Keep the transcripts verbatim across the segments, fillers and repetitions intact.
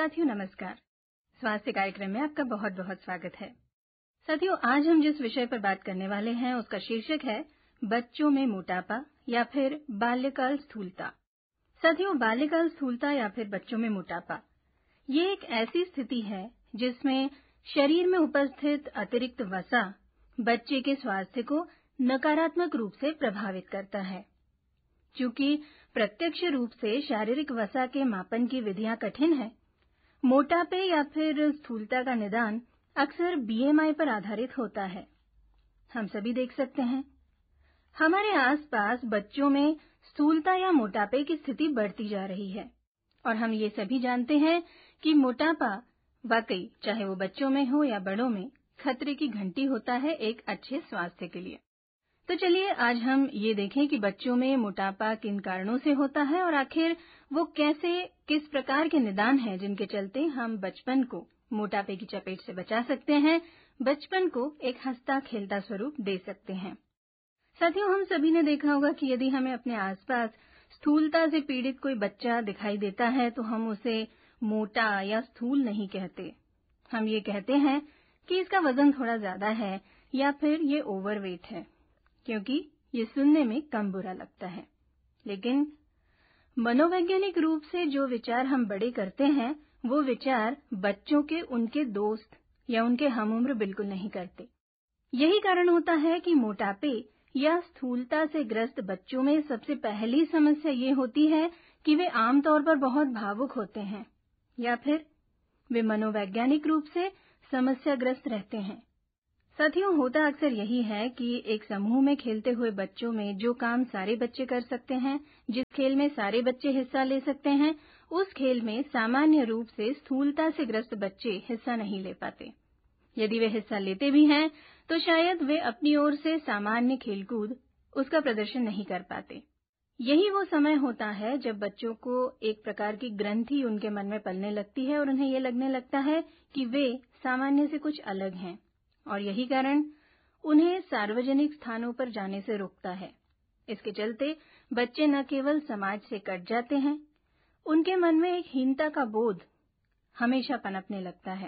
साथियों नमस्कार। स्वास्थ्य कार्यक्रम में आपका बहुत बहुत स्वागत है। साथियों, आज हम जिस विषय पर बात करने वाले हैं उसका शीर्षक है बच्चों में मोटापा या फिर बाल्यकाल स्थूलता। साथियों, बाल्यकाल स्थूलता या फिर बच्चों में मोटापा ये एक ऐसी स्थिति है जिसमें शरीर में उपस्थित अतिरिक्त वसा बच्चे के स्वास्थ्य को नकारात्मक रूप से प्रभावित करता है। चूंकि प्रत्यक्ष रूप से शारीरिक वसा के मापन की विधियां कठिन है, मोटापे या फिर स्थूलता का निदान अक्सर बीएमआई पर आधारित होता है। हम सभी देख सकते हैं, हमारे आसपास बच्चों में स्थूलता या मोटापे की स्थिति बढ़ती जा रही है और हम ये सभी जानते हैं कि मोटापा वाकई चाहे वो बच्चों में हो या बड़ों में खतरे की घंटी होता है एक अच्छे स्वास्थ्य के लिए। तो चलिए आज हम ये देखें कि बच्चों में मोटापा किन कारणों से होता है और आखिर वो कैसे किस प्रकार के निदान हैं जिनके चलते हम बचपन को मोटापे की चपेट से बचा सकते हैं, बचपन को एक हंसता खेलता स्वरूप दे सकते हैं। साथियों, हम सभी ने देखा होगा कि यदि हमें अपने आसपास स्थूलता से पीड़ित कोई बच्चा दिखाई देता है तो हम उसे मोटा या स्थूल नहीं कहते। हम ये कहते हैं कि इसका वजन थोड़ा ज्यादा है या फिर ये ओवरवेट है, क्योंकि ये सुनने में कम बुरा लगता है। लेकिन मनोवैज्ञानिक रूप से जो विचार हम बड़े करते हैं वो विचार बच्चों के उनके दोस्त या उनके हमउम्र बिल्कुल नहीं करते। यही कारण होता है कि मोटापे या स्थूलता से ग्रस्त बच्चों में सबसे पहली समस्या ये होती है कि वे आमतौर पर बहुत भावुक होते हैं या फिर वे मनोवैज्ञानिक रूप से समस्याग्रस्त रहते हैं। साथियों, होता अक्सर यही है कि एक समूह में खेलते हुए बच्चों में जो काम सारे बच्चे कर सकते हैं, जिस खेल में सारे बच्चे हिस्सा ले सकते हैं, उस खेल में सामान्य रूप से स्थूलता से ग्रस्त बच्चे हिस्सा नहीं ले पाते। यदि वे हिस्सा लेते भी हैं तो शायद वे अपनी ओर से सामान्य खेलकूद उसका प्रदर्शन नहीं कर पाते। यही वो समय होता है जब बच्चों को एक प्रकार की ग्रंथि उनके मन में पलने लगती है और उन्हें ये लगने लगता है कि वे सामान्य से कुछ अलग हैं, और यही कारण उन्हें सार्वजनिक स्थानों पर जाने से रोकता है। इसके चलते बच्चे न केवल समाज से कट जाते हैं, उनके मन में एक हीनता का बोध हमेशा पनपने लगता है।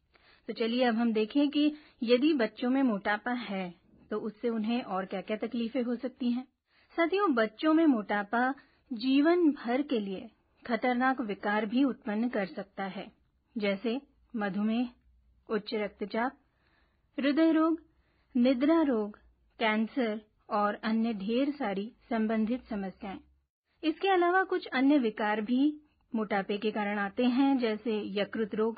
तो चलिए अब हम देखें कि यदि बच्चों में मोटापा है तो उससे उन्हें और क्या-क्या तकलीफें हो सकती हैं। साथियों, बच्चों में मोटापा जीवन भर के लिए खतरनाक विकार भी उत्पन्न कर सकता है, जैसे मधुमेह, उच्च रक्तचाप, हृदय रोग, निद्रा रोग, कैंसर और अन्य ढेर सारी संबंधित समस्याएं। इसके अलावा कुछ अन्य विकार भी मोटापे के कारण आते हैं, जैसे यकृत रोग,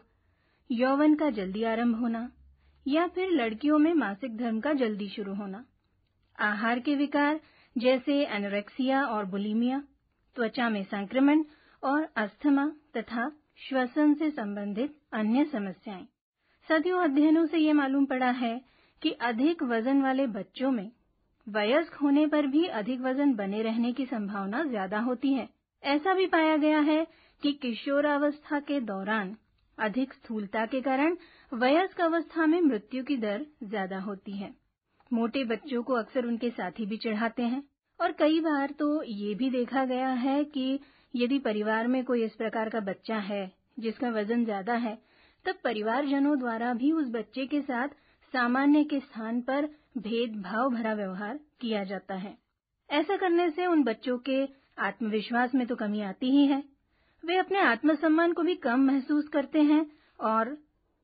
यौवन का जल्दी आरंभ होना या फिर लड़कियों में मासिक धर्म का जल्दी शुरू होना, आहार के विकार जैसे एनोरेक्सिया और बुलिमिया, त्वचा में संक्रमण और अस्थमा तथा श्वसन से संबंधित अन्य समस्याएं। साथियों, अध्ययनों से ये मालूम पड़ा है कि अधिक वजन वाले बच्चों में वयस्क होने पर भी अधिक वजन बने रहने की संभावना ज्यादा होती है। ऐसा भी पाया गया है कि किशोरावस्था के दौरान अधिक स्थूलता के कारण वयस्क अवस्था में मृत्यु की दर ज्यादा होती है। मोटे बच्चों को अक्सर उनके साथी भी चिढ़ाते हैं और कई बार तो ये भी देखा गया है कि यदि परिवार में कोई इस प्रकार का बच्चा है जिसका वजन ज्यादा है, तब परिवारजनों द्वारा भी उस बच्चे के साथ सामान्य के स्थान पर भेदभाव भरा व्यवहार किया जाता है। ऐसा करने से उन बच्चों के आत्मविश्वास में तो कमी आती ही है, वे अपने आत्मसम्मान को भी कम महसूस करते हैं और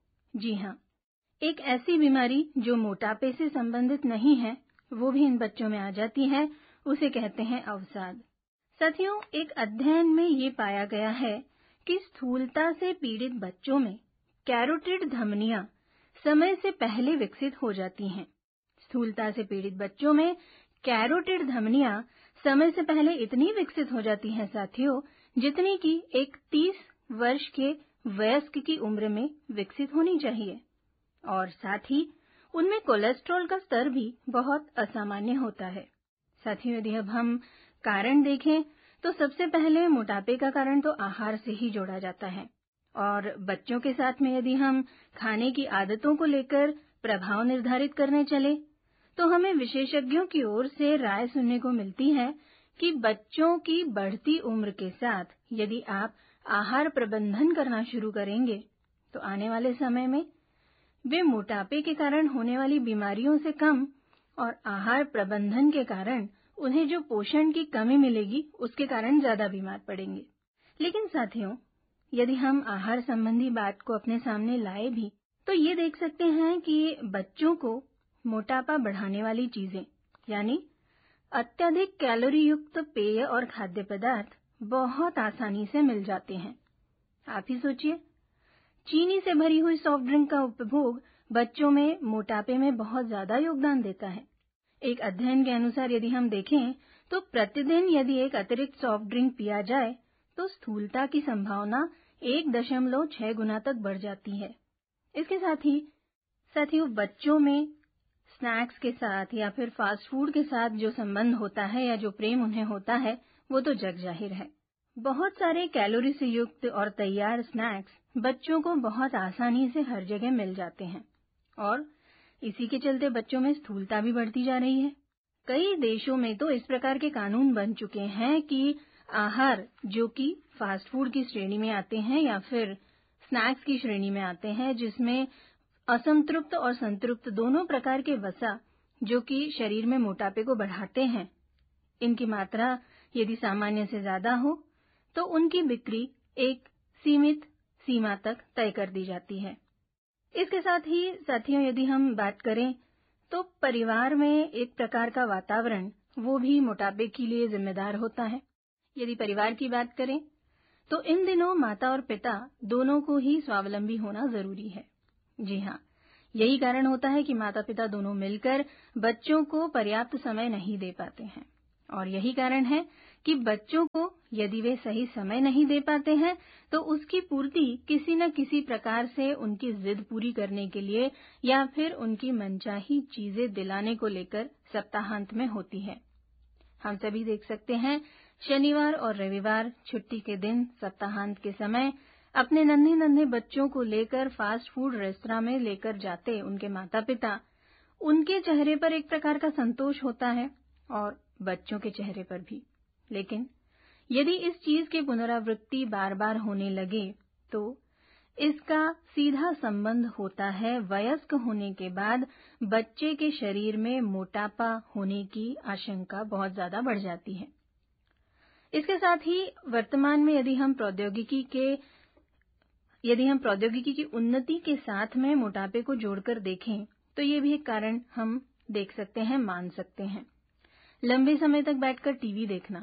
जी हाँ, एक ऐसी बीमारी जो मोटापे से संबंधित नहीं है वो भी इन बच्चों में आ जाती है, उसे कहते हैं अवसाद। साथियों, एक अध्ययन में ये पाया गया है कि स्थूलता से पीड़ित बच्चों में कैरोटिड धमनियां समय से पहले विकसित हो जाती हैं। स्थूलता से पीड़ित बच्चों में कैरोटिड धमनियां समय से पहले इतनी विकसित हो जाती हैं साथियों, जितनी कि एक तीस वर्ष के वयस्क की उम्र में विकसित होनी चाहिए। और साथ ही उनमें कोलेस्ट्रॉल का स्तर भी बहुत असामान्य होता है। साथियों, यदि अब हम कारण देखें तो सबसे पहले मोटापे का कारण तो आहार से ही जोड़ा जाता है, और बच्चों के साथ में यदि हम खाने की आदतों को लेकर प्रभाव निर्धारित करने चले तो हमें विशेषज्ञों की ओर से राय सुनने को मिलती है कि बच्चों की बढ़ती उम्र के साथ यदि आप आहार प्रबंधन करना शुरू करेंगे तो आने वाले समय में वे मोटापे के कारण होने वाली बीमारियों से कम और आहार प्रबंधन के कारण उन्हें जो पोषण की कमी मिलेगी उसके कारण ज्यादा बीमार पड़ेंगे। लेकिन साथियों, यदि हम आहार संबंधी बात को अपने सामने लाए भी तो ये देख सकते हैं कि बच्चों को मोटापा बढ़ाने वाली चीजें यानी अत्यधिक कैलोरी युक्त पेय और खाद्य पदार्थ बहुत आसानी से मिल जाते हैं। आप ही सोचिए, चीनी से भरी हुई सॉफ्ट ड्रिंक का उपभोग बच्चों में मोटापे में बहुत ज्यादा योगदान देता है। एक अध्ययन के अनुसार यदि हम देखें तो प्रतिदिन यदि एक अतिरिक्त सॉफ्ट ड्रिंक पिया जाए तो स्थूलता की संभावना एक दशमलव छह गुना तक बढ़ जाती है। इसके साथ ही साथियों, बच्चों में स्नैक्स के साथ या फिर फास्ट फूड के साथ जो संबंध होता है या जो प्रेम उन्हें होता है वो तो जग जाहिर है। बहुत सारे कैलोरी से युक्त और तैयार स्नैक्स बच्चों को बहुत आसानी से हर जगह मिल जाते हैं और इसी के चलते बच्चों में स्थूलता भी बढ़ती जा रही है। कई देशों में तो इस प्रकार के कानून बन चुके हैं कि आहार जो कि फास्ट फूड की श्रेणी में आते हैं या फिर स्नैक्स की श्रेणी में आते हैं, जिसमें असंतृप्त और संतृप्त दोनों प्रकार के वसा जो कि शरीर में मोटापे को बढ़ाते हैं, इनकी मात्रा यदि सामान्य से ज्यादा हो तो उनकी बिक्री एक सीमित सीमा तक तय कर दी जाती है। इसके साथ ही साथियों, यदि हम बात करें तो परिवार में एक प्रकार का वातावरण वो भी मोटापे के लिए जिम्मेदार होता है। यदि परिवार की बात करें तो इन दिनों माता और पिता दोनों को ही स्वावलंबी होना जरूरी है। जी हाँ, यही कारण होता है कि माता पिता दोनों मिलकर बच्चों को पर्याप्त समय नहीं दे पाते हैं और यही कारण है कि बच्चों को यदि वे सही समय नहीं दे पाते हैं तो उसकी पूर्ति किसी न किसी प्रकार से उनकी जिद पूरी करने के लिए या फिर उनकी मनचाही चीजें दिलाने को लेकर सप्ताहांत में होती है। हम सभी देख सकते हैं, शनिवार और रविवार छुट्टी के दिन सप्ताहांत के समय अपने नन्हे नन्हे बच्चों को लेकर फास्ट फूड रेस्तरां में लेकर जाते उनके माता पिता, उनके चेहरे पर एक प्रकार का संतोष होता है और बच्चों के चेहरे पर भी। लेकिन यदि इस चीज की पुनरावृत्ति बार बार होने लगे तो इसका सीधा संबंध होता है वयस्क होने के बाद बच्चे के शरीर में मोटापा होने की आशंका बहुत ज्यादा बढ़ जाती है। इसके साथ ही वर्तमान में यदि हम प्रौद्योगिकी के यदि हम प्रौद्योगिकी की उन्नति के साथ में मोटापे को जोड़कर देखें तो ये भी एक कारण हम देख सकते हैं, मान सकते हैं। लंबे समय तक बैठकर टीवी देखना।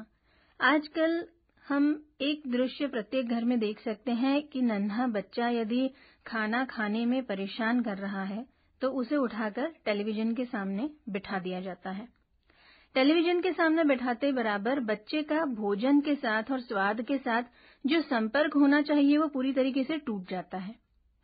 आजकल हम एक दृश्य प्रत्येक घर में देख सकते हैं कि नन्हा बच्चा यदि खाना खाने में परेशान कर रहा है तो उसे उठाकर टेलीविजन के सामने बिठा दिया जाता है। टेलीविजन के सामने बैठाते बराबर बच्चे का भोजन के साथ और स्वाद के साथ जो संपर्क होना चाहिए वो पूरी तरीके से टूट जाता है।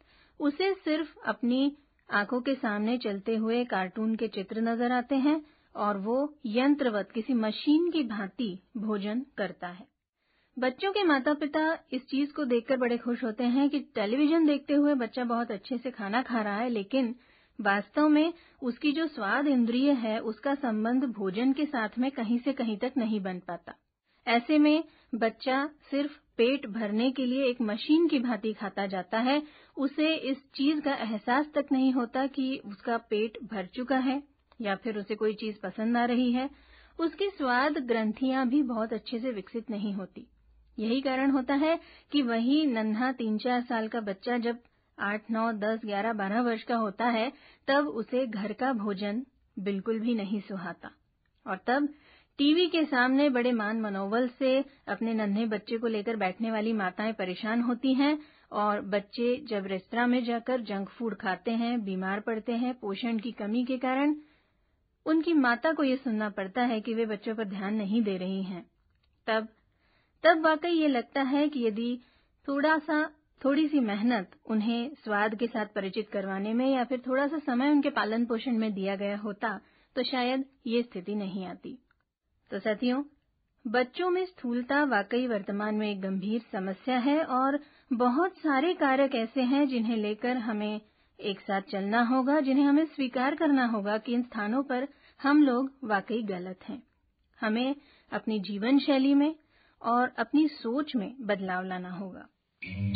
उसे सिर्फ अपनी आंखों के सामने चलते हुए कार्टून के चित्र नजर आते हैं और वो यंत्रवत किसी मशीन की भांति भोजन करता है। बच्चों के माता पिता इस चीज को देखकर बड़े खुश होते हैं कि टेलीविजन देखते हुए बच्चा बहुत अच्छे से खाना खा रहा है, लेकिन वास्तव में उसकी जो स्वाद इंद्रिय है उसका संबंध भोजन के साथ में कहीं से कहीं तक नहीं बन पाता। ऐसे में बच्चा सिर्फ पेट भरने के लिए एक मशीन की भांति खाता जाता है। उसे इस चीज का एहसास तक नहीं होता कि उसका पेट भर चुका है या फिर उसे कोई चीज पसंद आ रही है। उसकी स्वाद ग्रंथियां भी बहुत अच्छे से विकसित नहीं होती। यही कारण होता है कि वही नन्हा तीन चार साल का बच्चा जब आठ नौ दस ग्यारह बारह वर्ष का होता है तब उसे घर का भोजन बिल्कुल भी नहीं सुहाता और तब टीवी के सामने बड़े मान मनोबल से अपने नन्हे बच्चे को लेकर बैठने वाली माताएं परेशान होती हैं और बच्चे जब रेस्तरां में जाकर जंक फूड खाते हैं, बीमार पड़ते हैं पोषण की कमी के कारण। उनकी माता को ये सुनना पड़ता है कि वे बच्चों पर ध्यान नहीं दे रही हैं। तब तब वाकई ये लगता है कि यदि थोड़ा सा थोड़ी सी मेहनत उन्हें स्वाद के साथ परिचित करवाने में या फिर थोड़ा सा समय उनके पालन पोषण में दिया गया होता तो शायद ये स्थिति नहीं आती। तो साथियों, बच्चों में स्थूलता वाकई वर्तमान में एक गंभीर समस्या है और बहुत सारे कारक ऐसे हैं जिन्हें लेकर हमें एक साथ चलना होगा, जिन्हें हमें स्वीकार करना होगा कि इन स्थानों पर हम लोग वाकई गलत हैं। हमें अपनी जीवन शैली में और अपनी सोच में बदलाव लाना होगा।